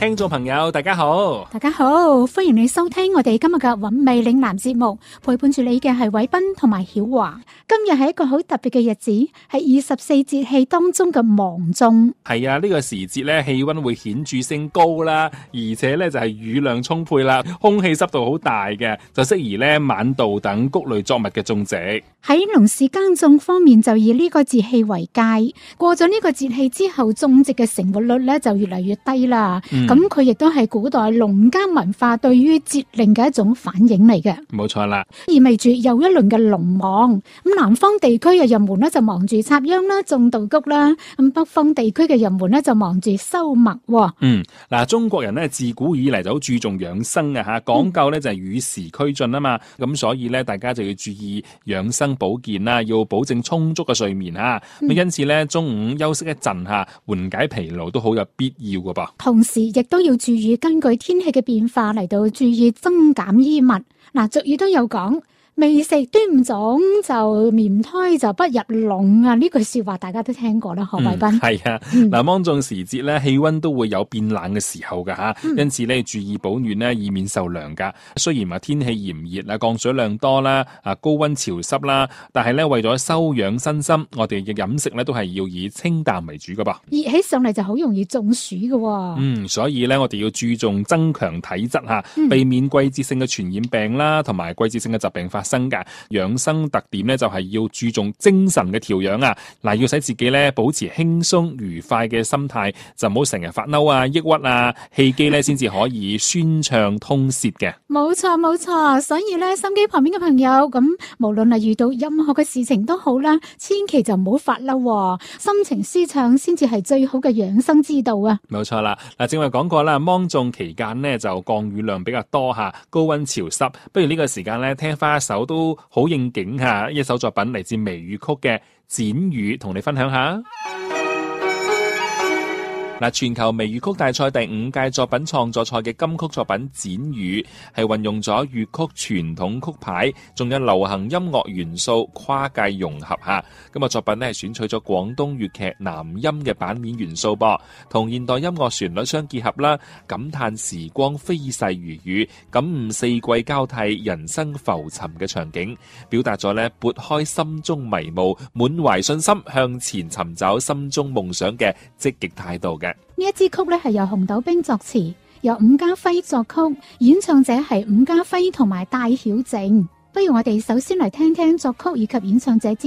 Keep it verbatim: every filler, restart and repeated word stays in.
聽眾朋友大家好， 大家好，歡迎你收聽我哋今日嘅韻味嶺南節目，陪伴住你嘅係偉斌同埋曉華。今日係一個好特別嘅日子，係二十四節氣當中嘅芒種。 係啊，呢、這個時節咧氣溫會顯著升高啦，而且咧就係、是、雨量充沛啦，空氣濕度好大嘅，就適宜咧晚稻等穀類作物嘅種植。 喺農事耕種方面，就以呢個節氣為佳。過咗呢個節氣之後，種植嘅成活率咧就越嚟越低啦。咁佢亦都係古代農耕文化對於節令嘅一種反映嚟嘅。 冇錯啦， 意味住又一輪嘅農忙。咁南方地區嘅人們咧就忙住插秧啦、種稻穀啦。咁北方地區嘅人們咧就忙住收麥。 嗯，嗱，中國人咧自古以嚟就好注重養生嘅吓，講究咧就係與時俱進啊嘛。咁、嗯、所以咧，大家就要注意養生保健啦，要保證充足嘅睡眠吓。咁、嗯、因此咧，中午休息一陣吓，緩解疲勞都好有必要噶噃。 同時亦都要注意根據天氣嘅變化嚟到注意增減衣物。嗱，俗語都有講，未食端午粽就棉胎就不入籠啊！呢句說話大家都聽過啦，何偉斌。 係、嗯、啊，嗱、嗯，芒種時節咧，氣溫都會有變冷嘅時候噶吓、嗯，因此咧注意保暖咧，以免受涼噶。雖然話天氣炎熱啊，降水量多啦，啊高溫潮濕啦，但係咧為咗休養身心，我哋嘅飲食咧都係要以清淡為主噶噃。 熱起上嚟就好容易中暑噶。 嗯，所以咧我哋要注重增強體質吓、嗯，避免季節性嘅傳染病啦，同埋季節性嘅疾病發生噶。養生特點咧就係要注重精神嘅調養啊！嗱，要使自己咧保持輕鬆愉快嘅心態，就唔好成日發嬲啊、抑鬱啊，氣機咧先至可以宣暢通泄嘅。 冇錯冇錯，所以咧心機旁邊嘅朋友，咁無論係遇到任何嘅事情都好啦，千祈就唔好發嬲，心情舒暢先至係最好嘅養生之道啊！ 冇錯啦，嗱，正話講過啦，芒種期間呢就降雨量比較多吓，高溫潮濕，不如呢個時間咧聽翻一首都好應景吓，一首作品嚟自微雨曲嘅《剪雨》，同你分享下。嗱，全球微雨曲大賽第五屆作品創作賽嘅金曲作品《剪雨》係運用咗粵曲傳統曲牌，仲有流行音樂元素跨界融合下。咁個作品咧係選取咗廣東粵劇南音嘅版面元素噃，同現代音樂旋律相結合啦，感嘆時光飛逝如雨，感悟四季交替、人生浮沉嘅場景，表達咗咧撥開心中迷霧，滿懷信心向前尋找心中夢想嘅積極態度嘅。 呢一支曲咧係由紅豆冰作詞，由伍家輝作曲，演唱者係伍家輝同埋戴曉靜。不如我哋首先嚟聽聽作曲以及演唱者之